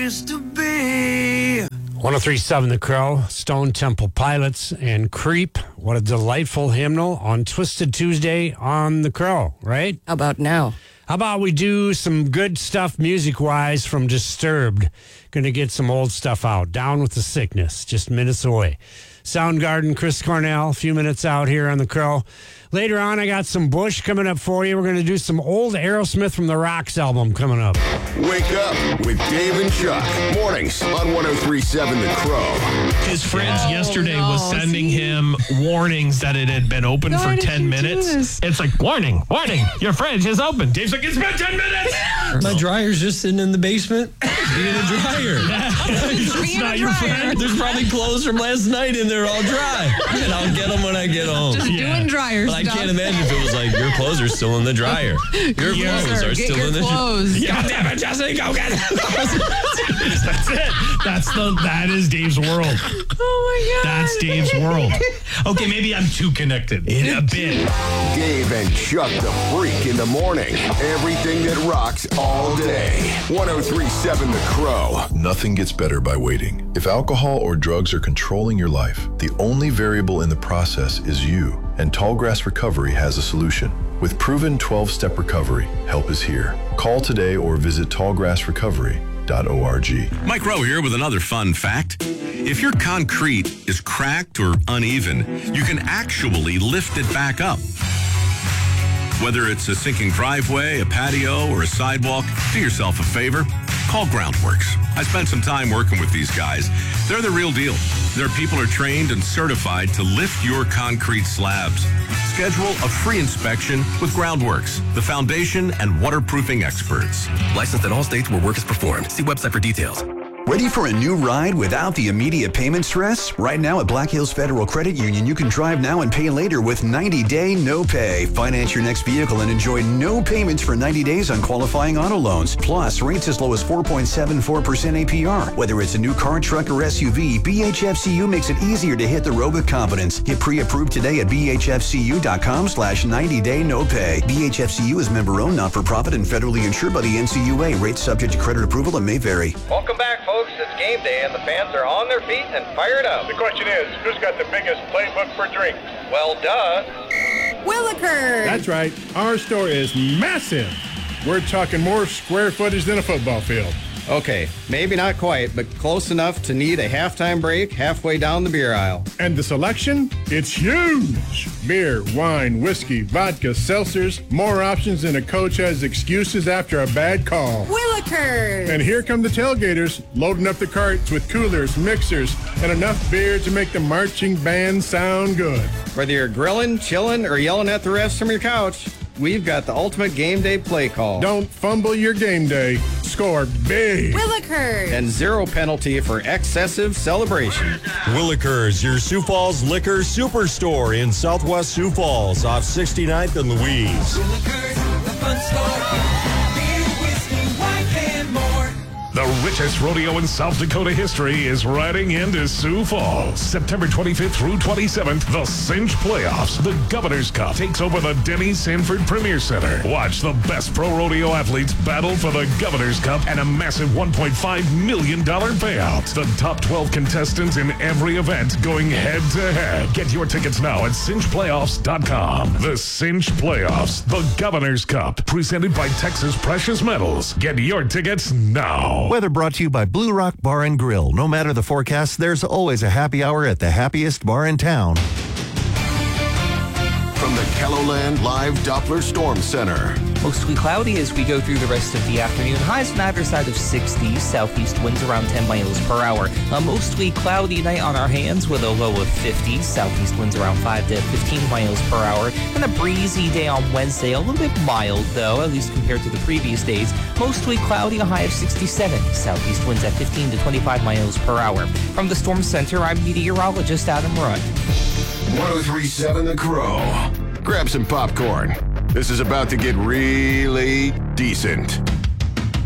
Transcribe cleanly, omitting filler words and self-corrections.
place to be. 103.7 The Crow, Stone Temple Pilots, and Creep. What a delightful hymnal on Twisted Tuesday on The Crow, right? How about now? How about we do some good stuff music-wise from Disturbed? Going to get some old stuff out. Down with the Sickness, just minutes away. Soundgarden, Chris Cornell, a few minutes out here on The Crow. Later on, I got some Bush coming up for you. We're going to do some old Aerosmith from the Rocks album coming up. Wake up with Dave and Chuck. Mornings on 103.7 The Crow. His friends yesterday was sending him warnings that it had been open for 10 minutes. It's like, warning, your fridge is open. Dave's like, it's been 10 minutes. My dryer's just sitting in the basement being a dryer. It's not your friend. There's probably clothes from last night in there all dry. And I'll get them when I get home. Just doing dryer But stuff. I can't imagine if it was like, your clothes are still in the dryer. Your clothes are still in the dryer. God damn it, Jesse, go get it. That's it. That is Dave's world. Oh my God. That's Dave's world. Okay, maybe I'm too connected in a bit. Dave and Chuck the Freak in the morning. Everything that rocks all day. 103.7 The Crow. Nothing gets better by waiting. If alcohol or drugs are controlling your life, the only variable in the process is you. And Tallgrass Recovery has a solution. With proven 12-step recovery, help is here. Call today or visit tallgrassrecovery.org. Mike Rowe here with another fun fact. If your concrete is cracked or uneven, you can actually lift it back up. Whether it's a sinking driveway, a patio, or a sidewalk, do yourself a favor. Call Groundworks. I spent some time working with these guys. They're the real deal. Their people are trained and certified to lift your concrete slabs. Schedule a free inspection with Groundworks, the foundation and waterproofing experts. Licensed in all states where work is performed. See website for details. Ready for a new ride without the immediate payment stress? Right now at Black Hills Federal Credit Union, you can drive now and pay later with 90-day no pay. Finance your next vehicle and enjoy no payments for 90 days on qualifying auto loans. Plus, rates as low as 4.74% APR. Whether it's a new car, truck, or SUV, BHFCU makes it easier to hit the road with confidence. Get pre-approved today at bhfcu.com/90-day no pay. BHFCU is member-owned, not-for-profit, and federally insured by the NCUA. Rates subject to credit approval and may vary. Welcome back, folks. It's game day, and the fans are on their feet and fired up. The question is, who's got the biggest playbook for drinks? Well, duh. Willikers. That's right. Our store is massive. We're talking more square footage than a football field. Okay, maybe not quite, but close enough to need a halftime break halfway down the beer aisle. And the selection? It's huge. Beer, wine, whiskey, vodka, seltzers, more options than a coach has excuses after a bad call. Willikers. And here come the tailgaters, loading up the carts with coolers, mixers, and enough beer to make the marching band sound good. Whether you're grilling, chilling, or yelling at the refs from your couch, we've got the ultimate game day play call. Don't fumble your game day. Score big. Willikers. And zero penalty for excessive celebration. Willikers, your Sioux Falls Liquor Superstore in Southwest Sioux Falls off 69th and Louise. Willikers, the fun store. Beer, whiskey, wine, and more. The richest rodeo in South Dakota history is riding into Sioux Falls. September 25th through 27th, the Cinch Playoffs. The Governor's Cup takes over the Denny Sanford Premier Center. Watch the best pro rodeo athletes battle for the Governor's Cup and a massive $1.5 million payout. The top 12 contestants in every event going head-to-head. Get your tickets now at cinchplayoffs.com. The Cinch Playoffs, the Governor's Cup, presented by Texas Precious Metals. Get your tickets now. Weather brought to you by Blue Rock Bar and Grill. No matter the forecast, there's always a happy hour at the happiest bar in town. From the Kelloland Live Doppler Storm Center. Mostly cloudy as we go through the rest of the afternoon. Highs on either side of 60. Southeast winds around 10 miles per hour. A mostly cloudy night on our hands with a low of 50. Southeast winds around 5 to 15 miles per hour. And a breezy day on Wednesday. A little bit mild, though, at least compared to the previous days. Mostly cloudy, a high of 67. Southeast winds at 15 to 25 miles per hour. From the Storm Center, I'm meteorologist Adam Rudd. 103.7 The Crow. Grab some popcorn. This is about to get really decent.